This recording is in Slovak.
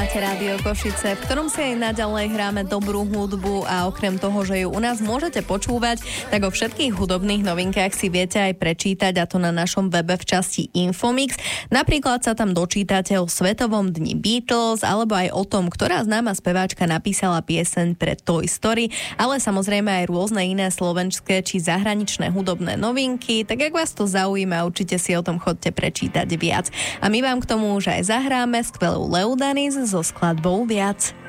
Počúvate Rádio Košice, v ktorom si aj naďalej hráme dobrú hudbu a okrem toho, že ju u nás môžete počúvať, tak o všetkých hudobných novinkách si viete aj prečítať, a to na našom webe v časti Infomix. Napríklad sa tam dočítate o Svetovom dni Beatles, alebo aj o tom, ktorá známa speváčka napísala pieseň pre Toy Story, ale samozrejme aj rôzne iné slovenské či zahraničné hudobné novinky. Tak ak vás to zaujíma, určite si o tom chodte prečítať viac. A my vám k tomu už aj zahráme skvelú Leudanis so skladbou Viac.